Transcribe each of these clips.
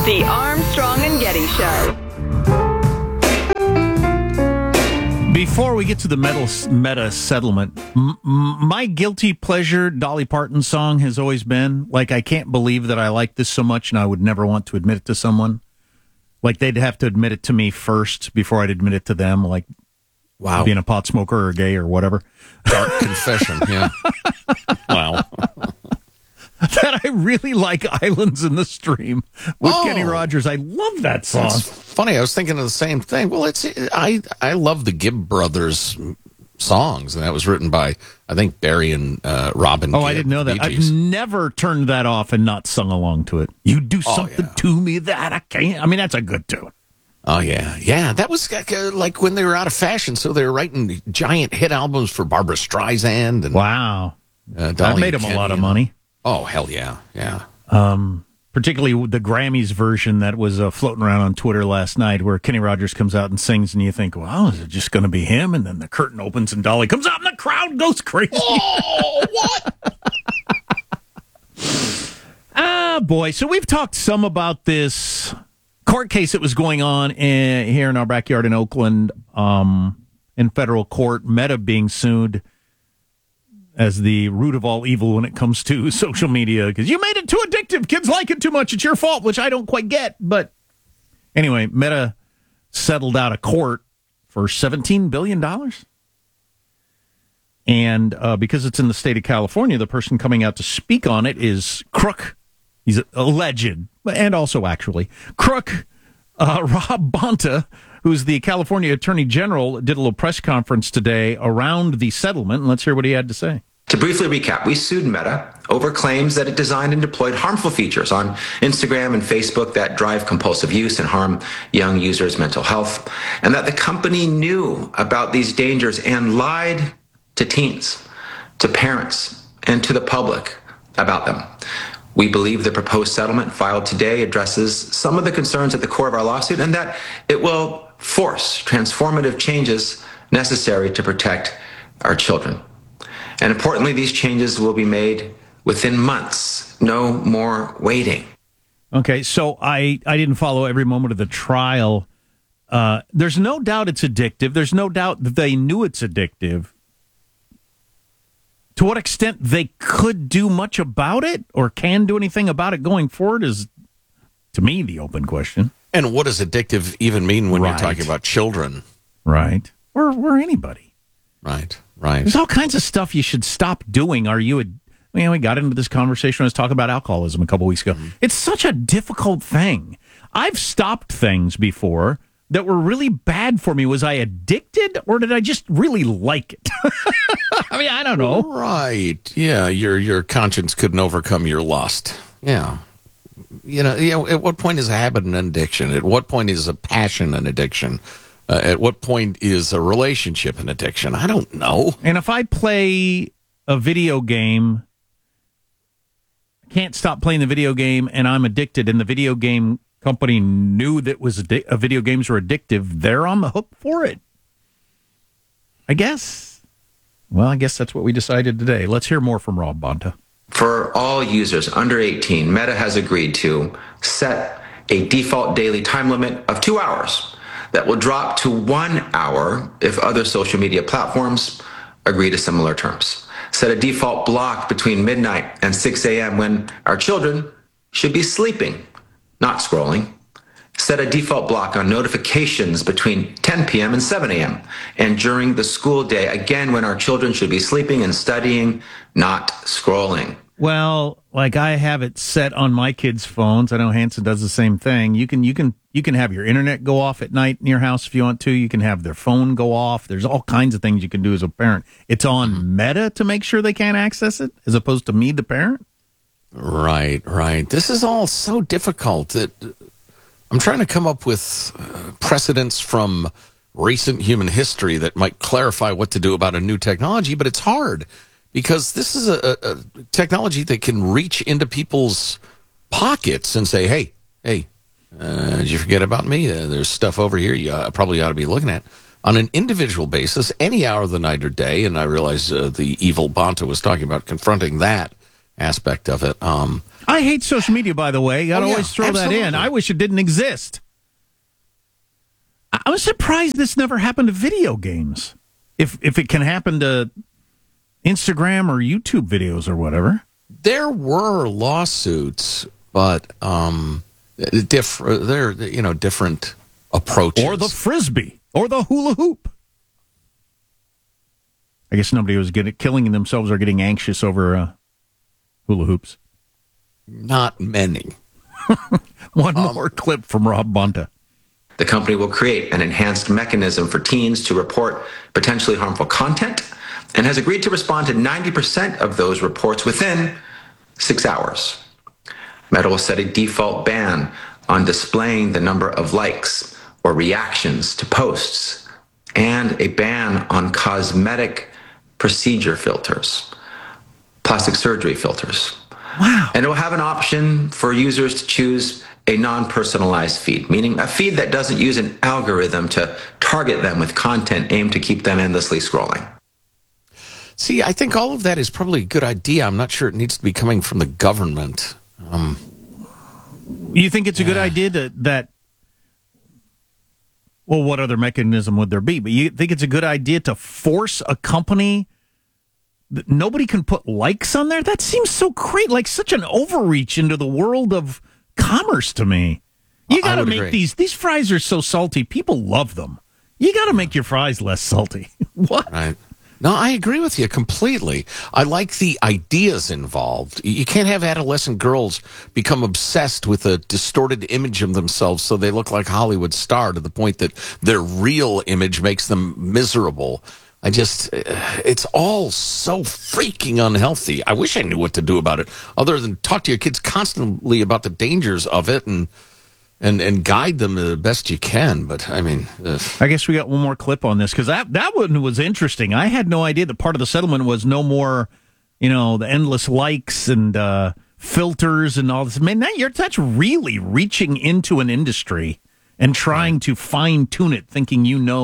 The Armstrong and Getty Show. Before we get to the meta settlement, my guilty pleasure Dolly Parton song has always been, like, I can't believe that I like this so much and I would never want to admit it to someone. Like, they'd have to admit it to me first before I'd admit it to them, like, wow, being a pot smoker or gay or whatever. Dark confession, yeah. Wow. That I really like Islands in the Stream with Kenny Rogers. I love that song. It's funny. I was thinking of the same thing. Well, I love the Gibb Brothers songs, and that was written by, I think, Barry and Robin Gibb. I didn't know that. I've never turned that off and not sung along to it. You do something to me that I can't. I mean, that's a good tune. Oh, yeah. Yeah, that was like when they were out of fashion, so they were writing giant hit albums for Barbra Streisand. And, wow. That made them a lot of money. Oh, hell yeah, yeah. Particularly the Grammys version that was floating around on Twitter last night where Kenny Rogers comes out and sings and you think, wow, is it just going to be him? And then the curtain opens and Dolly comes out and the crowd goes crazy. Oh, what? Boy. So we've talked some about this court case that was going on here in our backyard in Oakland in federal court, Meta being sued as the root of all evil when it comes to social media, because you made it too addictive. Kids like it too much. It's your fault, which I don't quite get. But anyway, Meta settled out of court for $17 billion. And because it's in the state of California, the person coming out to speak on it is Crook. He's alleged, and also actually. Crook, Rob Bonta, who's the California Attorney General, did a little press conference today around the settlement. And let's hear what he had to say. To briefly recap, we sued Meta over claims that it designed and deployed harmful features on Instagram and Facebook that drive compulsive use and harm young users' mental health, and that the company knew about these dangers and lied to teens, to parents, and to the public about them. We believe the proposed settlement filed today addresses some of the concerns at the core of our lawsuit and that it will force transformative changes necessary to protect our children. And importantly, these changes will be made within months. No more waiting. Okay, so I didn't follow every moment of the trial. There's no doubt it's addictive. There's no doubt that they knew it's addictive. To what extent they could do much about it or can do anything about it going forward is, to me, the open question. And what does addictive even mean when you're talking about children? Right. Or anybody. Right. There's all kinds of stuff you should stop doing. We got into this conversation when I was talking about alcoholism a couple weeks ago. Mm-hmm. It's such a difficult thing. I've stopped things before that were really bad for me. Was I addicted or did I just really like it? I mean, I don't know. Right. Yeah, your conscience couldn't overcome your lust. Yeah. At what point is a habit an addiction? At what point is a passion an addiction? At what point is a relationship an addiction? I don't know. And if I play a video game, I can't stop playing the video game, and I'm addicted, and the video game company knew that video games were addictive, they're on the hook for it. I guess. Well, I guess that's what we decided today. Let's hear more from Rob Bonta. For all users under 18, Meta has agreed to set a default daily time limit of 2 hours that will drop to 1 hour if other social media platforms agree to similar terms. Set a default block between midnight and 6 a.m. when our children should be sleeping, not scrolling. Set a default block on notifications between 10 p.m. and 7 a.m. and during the school day, again, when our children should be sleeping and studying, not scrolling. Well, like I have it set on my kids' phones. I know Hanson does the same thing. You can have your internet go off at night in your house if you want to. You can have their phone go off. There's all kinds of things you can do as a parent. It's on Meta to make sure they can't access it as opposed to me, the parent. Right. This is all so difficult that I'm trying to come up with precedents from recent human history that might clarify what to do about a new technology, but it's hard because this is a technology that can reach into people's pockets and say, hey, did you forget about me? There's stuff over here you probably ought to be looking at. On an individual basis, any hour of the night or day, and I realize the evil Bonta was talking about confronting that aspect of it. I hate social media, by the way. I'd always throw that in. absolutely. I wish it didn't exist. I'm surprised this never happened to video games. If it can happen to Instagram or YouTube videos or whatever. There were lawsuits, but they're different approaches. Or the Frisbee. Or the hula hoop. I guess nobody was killing themselves or getting anxious over hula hoops. Not many. One more clip from Rob Bonta. The company will create an enhanced mechanism for teens to report potentially harmful content and has agreed to respond to 90% of those reports within 6 hours. Meta will set a default ban on displaying the number of likes or reactions to posts and a ban on cosmetic procedure filters, plastic surgery filters. Wow. And it will have an option for users to choose a non-personalized feed, meaning a feed that doesn't use an algorithm to target them with content aimed to keep them endlessly scrolling. See, I think all of that is probably a good idea. I'm not sure it needs to be coming from the government. You think it's a good idea that well, what other mechanism would there be? But you think it's a good idea to force a company that nobody can put likes on there? That seems so great, like such an overreach into the world of commerce to me. You got to make agree. these fries are so salty. People love them. You got to make your fries less salty. What? Right. No, I agree with you completely. I like the ideas involved. You can't have adolescent girls become obsessed with a distorted image of themselves so they look like Hollywood star to the point that their real image makes them miserable. It's all so freaking unhealthy. I wish I knew what to do about it other than talk to your kids constantly about the dangers of it and guide them the best you can. But I mean, I guess we got one more clip on this because that one was interesting. I had no idea that part of the settlement was no more, the endless likes and filters and all this. Man, that's really reaching into an industry and trying to fine tune it, thinking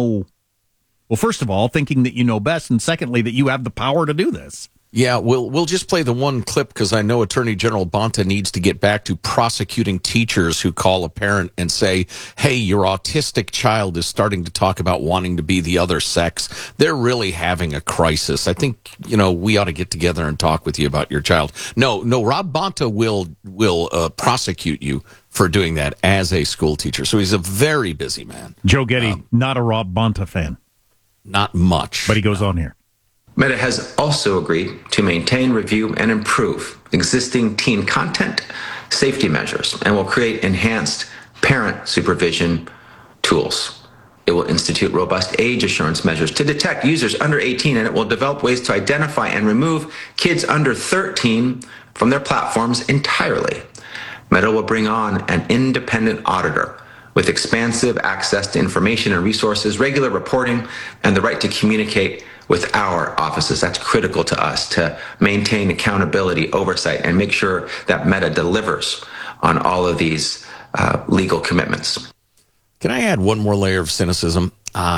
well, first of all, thinking that you know best, and secondly, that you have the power to do this. yeah, we'll just play the one clip because I know Attorney General Bonta needs to get back to prosecuting teachers who call a parent and say, hey, your autistic child is starting to talk about wanting to be the other sex. They're really having a crisis. I think, we ought to get together and talk with you about your child. No, Rob Bonta will prosecute you for doing that as a school teacher. So he's a very busy man. Joe Getty, not a Rob Bonta fan. Not much. But he goes on here. Meta has also agreed to maintain, review, and improve existing teen content safety measures and will create enhanced parent supervision tools. It will institute robust age assurance measures to detect users under 18, and it will develop ways to identify and remove kids under 13 from their platforms entirely. Meta will bring on an independent auditor with expansive access to information and resources, regular reporting, and the right to communicate with our offices. That's critical to us to maintain accountability, oversight, and make sure that Meta delivers on all of these legal commitments. Can I add one more layer of cynicism?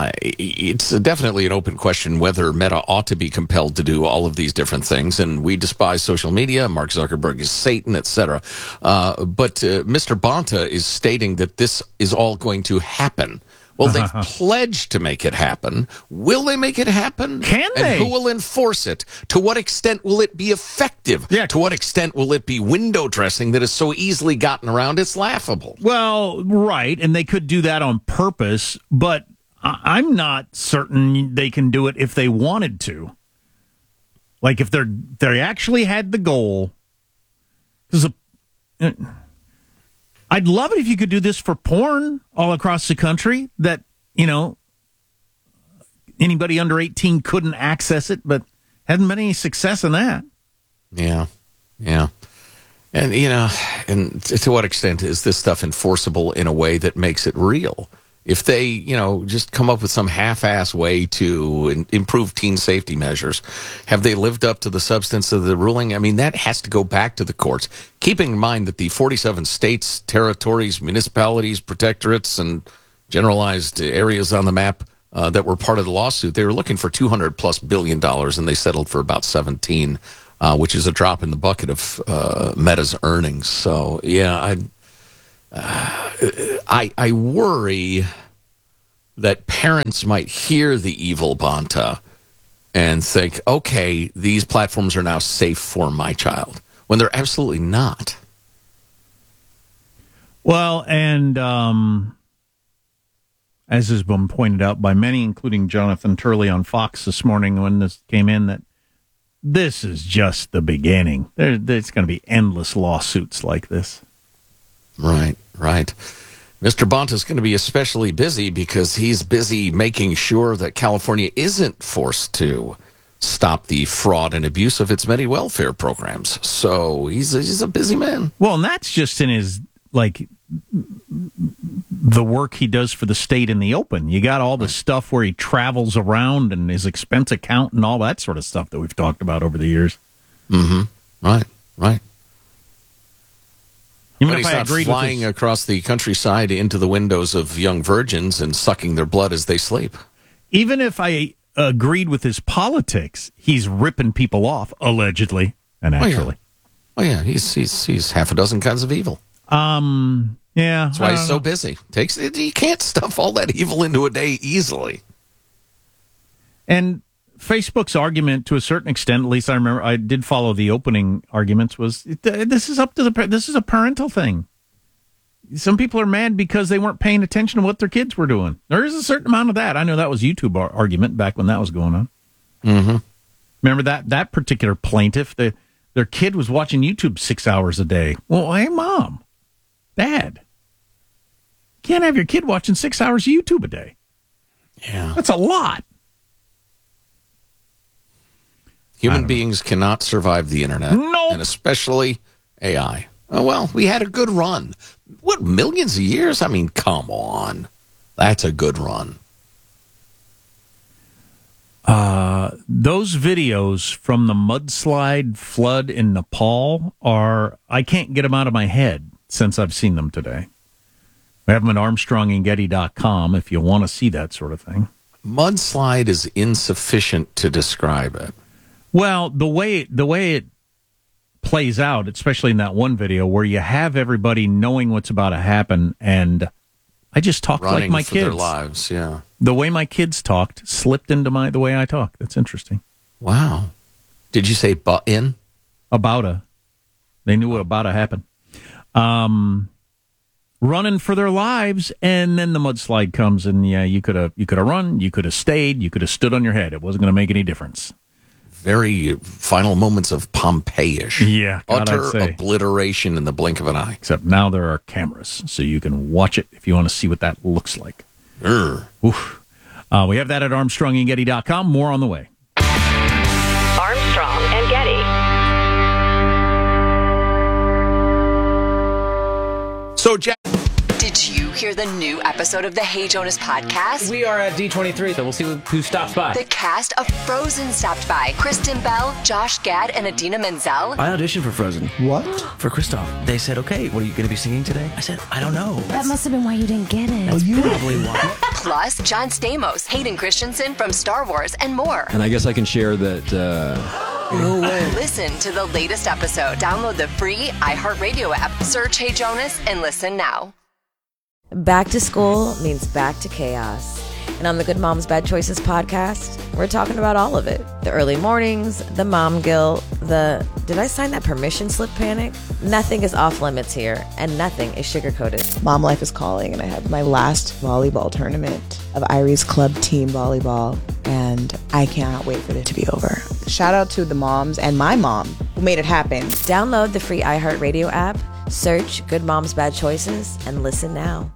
It's definitely an open question whether Meta ought to be compelled to do all of these different things, and we despise social media. Mark Zuckerberg is Satan, etc. But Mr. Bonta is stating that this is all going to happen. Well, they've pledged to make it happen. Will they make it happen? Can they? And who will enforce it? To what extent will it be effective? Yeah. To what extent will it be window dressing that is so easily gotten around it's laughable? Well, right, and they could do that on purpose, but I'm not certain they can do it if they wanted to. Like if they actually had the goal. Because I'd love it if you could do this for porn all across the country. That anybody under 18 couldn't access it, but hasn't been any success in that. Yeah. And, and to what extent is this stuff enforceable in a way that makes it real? If they, just come up with some half-ass way to improve teen safety measures, have they lived up to the substance of the ruling? I mean, that has to go back to the courts. Keeping in mind that the 47 states, territories, municipalities, protectorates, and generalized areas on the map that were part of the lawsuit, they were looking for $200+ billion, and they settled for about 17. which is a drop in the bucket of Meta's earnings. So, yeah, I worry that parents might hear the evil Bonta and think, okay, these platforms are now safe for my child, when they're absolutely not. Well, and as has been pointed out by many, including Jonathan Turley on Fox this morning when this came in, that this is just the beginning. There's going to be endless lawsuits like this. Right. Mr. Bonta is going to be especially busy because he's busy making sure that California isn't forced to stop the fraud and abuse of its many welfare programs. So he's a busy man. Well, and that's just in his, the work he does for the state in the open. You got all the stuff where he travels around and his expense account and all that sort of stuff that we've talked about over the years. Mm-hmm. Right. Even but if he's I not agreed flying with across the countryside into the windows of young virgins and sucking their blood as they sleep. Even if I agreed with his politics, he's ripping people off, allegedly and actually. Oh yeah, he's half a dozen kinds of evil. Yeah. That's why he's so busy. You can't stuff all that evil into a day easily. And Facebook's argument, to a certain extent, at least I remember, I did follow the opening arguments, was this is this is a parental thing. Some people are mad because they weren't paying attention to what their kids were doing. There is a certain amount of that. I know that was YouTube argument back when that was going on. Mm-hmm. Remember that particular plaintiff? Their kid was watching YouTube 6 hours a day. Well, hey, Mom, Dad, you can't have your kid watching 6 hours of YouTube a day. Yeah. That's a lot. Human beings cannot survive the internet. Nope. And especially AI. Oh, well, we had a good run. What, millions of years? I mean, come on. That's a good run. Those videos from the mudslide flood in Nepal I can't get them out of my head since I've seen them today. We have them at ArmstrongandGetty.com if you want to see that sort of thing. Mudslide is insufficient to describe it. Well, the way it plays out, especially in that one video where you have everybody knowing what's about to happen, and I just talked like my for kids. Their lives, yeah. The way my kids talked slipped into the way I talk. That's interesting. Wow. Did you say in? They knew what about to happen. Running for their lives, and then the mudslide comes, and yeah, you could have run, you could have stayed, you could have stood on your head. It wasn't going to make any difference. Very final moments of Pompeii-ish. Yeah, God, utter I'd say. obliteration in the blink of an eye. Except now there are cameras, so you can watch it if you want to see what that looks like. Oof. We have that at ArmstrongandGetty.com. More on the way. Armstrong and Getty. So, Jack. Did you hear the new episode of the Hey Jonas podcast? We are at D23, so we'll see who stops by. The cast of Frozen stopped by. Kristen Bell, Josh Gad, and Adina Menzel. I auditioned for Frozen. What? For Kristoff. They said, okay, what are you going to be singing today? I said, I don't know. That must have been why you didn't get it. That's probably why. Plus, John Stamos, Hayden Christensen from Star Wars, and more. And I guess I can share that... No way. Listen to the latest episode. Download the free iHeartRadio app. Search Hey Jonas and listen now. Back to school means back to chaos. And on the Good Moms Bad Choices podcast, we're talking about all of it. The early mornings, the mom guilt, the did I sign that permission slip panic? Nothing is off limits here, and nothing is sugar-coated. Mom life is calling, and I have my last volleyball tournament of Irie's club team volleyball, and I cannot wait for it to be over. Shout out to the moms and my mom who made it happen. Download the free iHeartRadio app, search Good Moms Bad Choices, and listen now.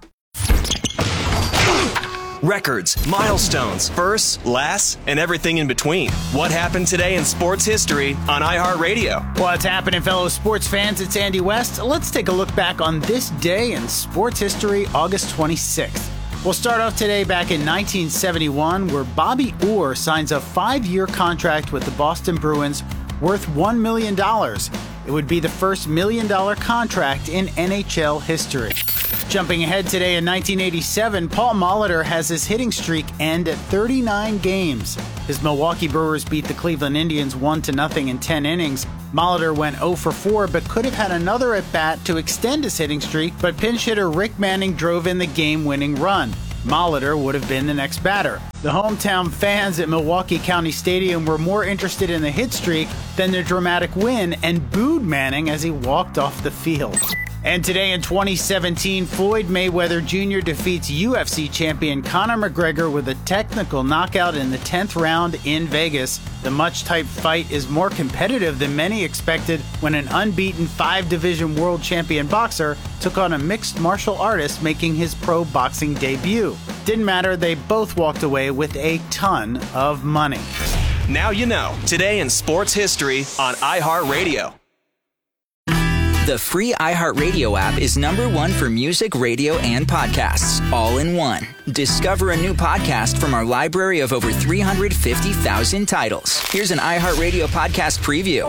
Records, milestones, firsts, lasts, and everything in between. What happened today in sports history on iHeartRadio? What's happening, fellow sports fans? It's Andy West. Let's take a look back on this day in sports history, August 26th. We'll start off today back in 1971, where Bobby Orr signs a 5-year contract with the Boston Bruins worth $1 million. It would be the first $1 million contract in NHL history. Jumping ahead today in 1987, Paul Molitor has his hitting streak end at 39 games. His Milwaukee Brewers beat the Cleveland Indians 1-0 in 10 innings. Molitor went 0 for 4, but could have had another at-bat to extend his hitting streak, but pinch hitter Rick Manning drove in the game-winning run. Molitor would have been the next batter. The hometown fans at Milwaukee County Stadium were more interested in the hit streak than the dramatic win and booed Manning as he walked off the field. And today in 2017, Floyd Mayweather Jr. defeats UFC champion Conor McGregor with a technical knockout in the 10th round in Vegas. The much-typed fight is more competitive than many expected when an unbeaten 5-division world champion boxer took on a mixed martial artist making his pro boxing debut. Didn't matter, they both walked away with a ton of money. Now you know. Today in sports history on iHeartRadio. The free iHeartRadio app is #1 for music, radio, and podcasts, all in one. Discover a new podcast from our library of over 350,000 titles. Here's an iHeartRadio podcast preview.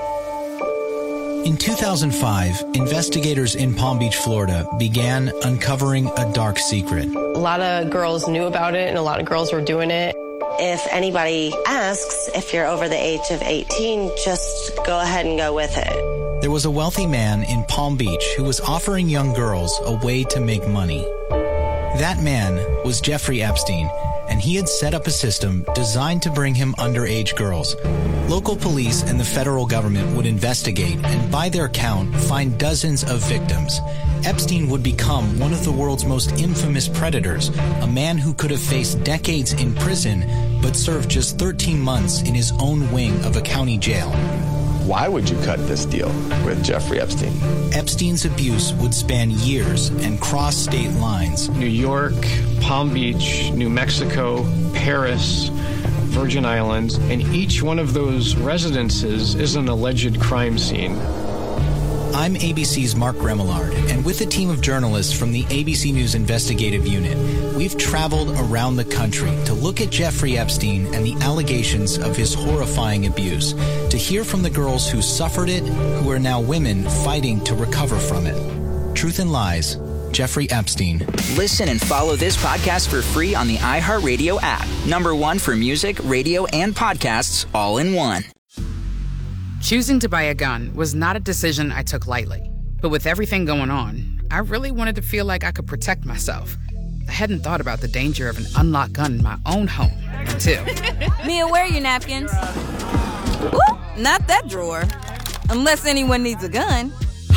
In 2005, investigators in Palm Beach, Florida, began uncovering a dark secret. A lot of girls knew about it, and a lot of girls were doing it. If anybody asks if you're over the age of 18, just go ahead and go with it. There was a wealthy man in Palm Beach who was offering young girls a way to make money. That man was Jeffrey Epstein, and he had set up a system designed to bring him underage girls. Local police and the federal government would investigate and, by their count, find dozens of victims. Epstein would become one of the world's most infamous predators, a man who could have faced decades in prison but served just 13 months in his own wing of a county jail. Why would you cut this deal with Jeffrey Epstein? Epstein's abuse would span years and cross state lines. New York, Palm Beach, New Mexico, Paris, Virgin Islands, and each one of those residences is an alleged crime scene. I'm ABC's Mark Remillard, and with a team of journalists from the ABC News Investigative Unit, we've traveled around the country to look at Jeffrey Epstein and the allegations of his horrifying abuse, to hear from the girls who suffered it, who are now women fighting to recover from it. Truth and Lies, Jeffrey Epstein. Listen and follow this podcast for free on the iHeartRadio app. #1 for music, radio, and podcasts, all in one. Choosing to buy a gun was not a decision I took lightly. But with everything going on, I really wanted to feel like I could protect myself. I hadn't thought about the danger of an unlocked gun in my own home until... Mia, where are your napkins? Ooh, not that drawer. Unless anyone needs a gun.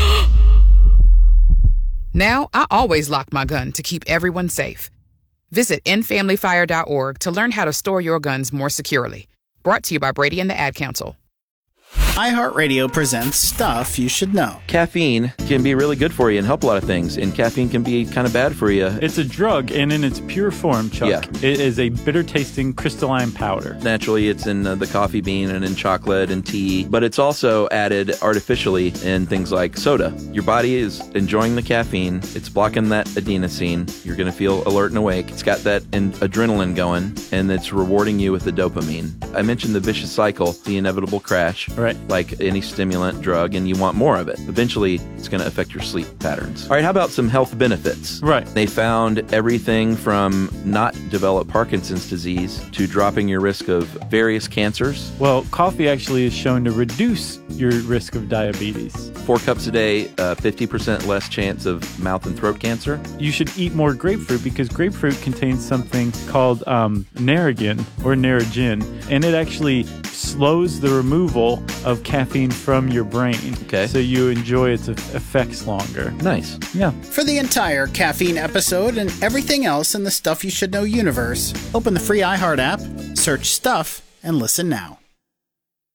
Now, I always lock my gun to keep everyone safe. Visit endfamilyfire.org to learn how to store your guns more securely. Brought to you by Brady and the Ad Council. iHeartRadio presents Stuff You Should Know. Caffeine can be really good for you and help a lot of things, and caffeine can be kind of bad for you. It's a drug, and in its pure form, Chuck, it is a bitter-tasting crystalline powder. Naturally, it's in the coffee bean and in chocolate and tea, but it's also added artificially in things like soda. Your body is enjoying the caffeine. It's blocking that adenosine. You're going to feel alert and awake. It's got that adrenaline going, and it's rewarding you with the dopamine. I mentioned the vicious cycle, the inevitable crash. Right. Like any stimulant drug, and you want more of it. Eventually, it's going to affect your sleep patterns. All right, how about some health benefits? Right. They found everything from not develop Parkinson's disease to dropping your risk of various cancers. Well, coffee actually is shown to reduce your risk of diabetes. 4 cups a day, 50% less chance of mouth and throat cancer. You should eat more grapefruit because grapefruit contains something called Naregin or Narragin, and it actually slows the removal of caffeine from your brain. Okay. So you enjoy its effects longer. Nice. Yeah. For the entire caffeine episode and everything else in the Stuff You Should Know universe, open the free iHeart app, search Stuff, and listen now.